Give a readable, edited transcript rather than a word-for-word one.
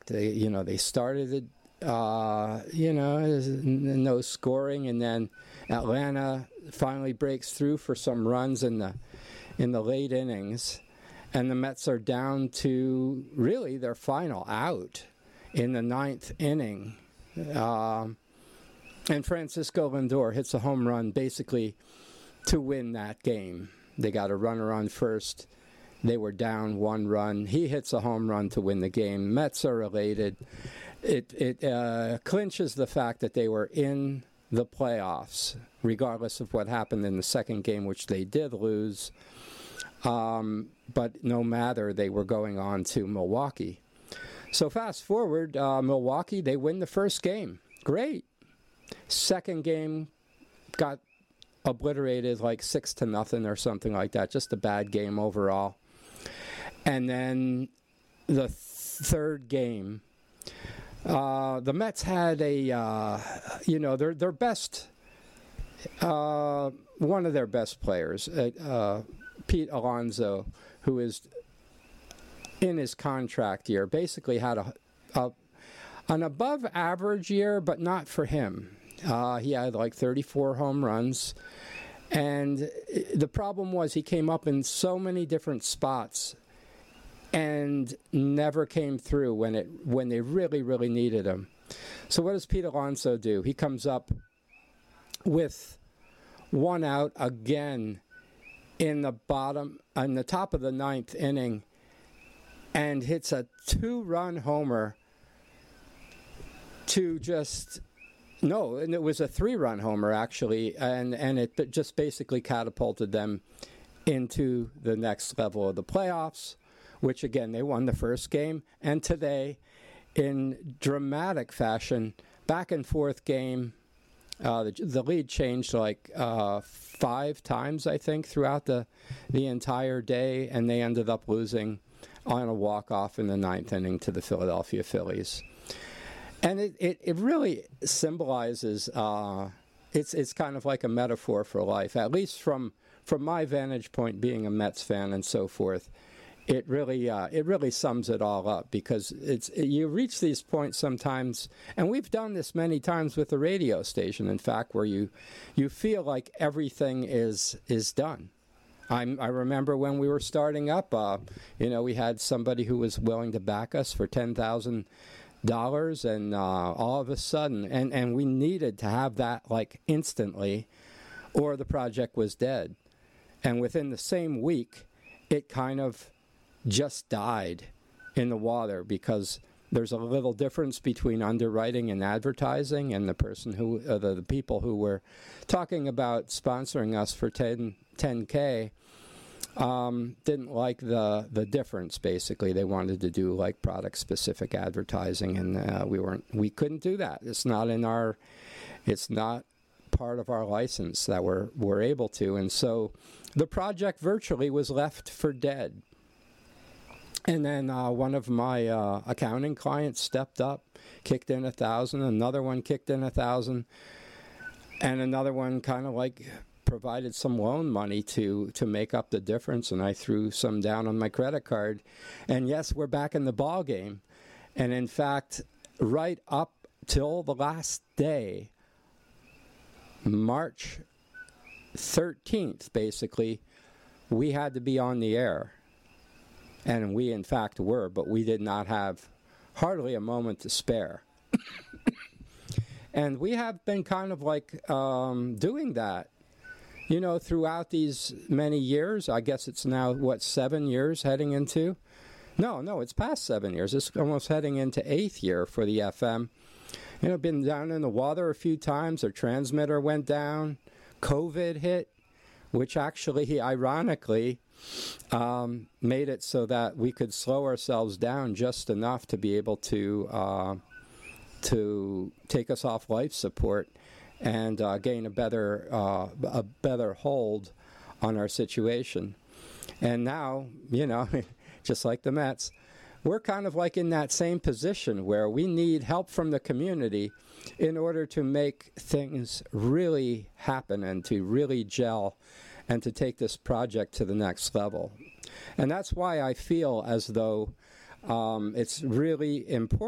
They started it, no scoring, and then Atlanta finally breaks through for some runs in the late innings, and the Mets are down to really their final out in the ninth inning. And Francisco Lindor hits a home run basically to win that game. They got a runner on first. They were down 1 run. He hits a home run to win the game. Mets are elated. It clinches the fact that they were in the playoffs, regardless of what happened in the second game, which they did lose. But no matter, they were going on to Milwaukee. So fast forward, Milwaukee, they win the first game. Great. Second game got obliterated like 6-0 or something like that. Just a bad game overall. And then the third game, the Mets had their best, one of their best players, Pete Alonso, who is in his contract year, basically had an above average year, but not for him. He had like 34 home runs, and the problem was he came up in so many different spots and never came through when they really, really needed him. So what does Pete Alonso do? He comes up with 1 out again in the top of the ninth inning, and hits a 2-run homer to just... No, and it was a 3-run homer, actually, and it just basically catapulted them into the next level of the playoffs, which, again, they won the first game. And today, in dramatic fashion, back-and-forth game, the lead changed like 5 times, I think, throughout the entire day, and they ended up losing on a walk-off in the ninth inning to the Philadelphia Phillies. And it really symbolizes, it's kind of like a metaphor for life, at least from my vantage point, being a Mets fan and so forth. It really sums it all up, because you reach these points sometimes, and we've done this many times with the radio station, in fact, where you feel like everything is done. I remember when we were starting up, we had somebody who was willing to back us for $10,000, and all of a sudden, and we needed to have that like instantly, or the project was dead. And within the same week, it kind of just died in the water, because there's a little difference between underwriting and advertising, and the person who, the people who were talking about sponsoring us for $10K didn't like the difference. Basically, they wanted to do like product specific advertising, and we couldn't do that. It's not part of our license that we're able to, and so the project virtually was left for dead. And then one of my accounting clients stepped up, kicked in $1,000. Another one kicked in $1,000, and another one kind of like provided some loan money to make up the difference. And I threw some down on my credit card. And yes, we're back in the ball game. And in fact, right up till the last day, March 13th, basically, we had to be on the air. And we, in fact, were, but we did not have hardly a moment to spare. And we have been kind of like doing that, throughout these many years. I guess it's now, 7 years heading into? No, it's past 7 years. It's almost heading into 8th year for the FM. Been down in the water a few times. Our transmitter went down. COVID hit, which actually, ironically, made it so that we could slow ourselves down just enough to be able to take us off life support and gain a better hold on our situation. And now, just like the Mets, we're kind of like in that same position where we need help from the community in order to make things really happen and to really gel and to take this project to the next level. And that's why I feel as though it's really important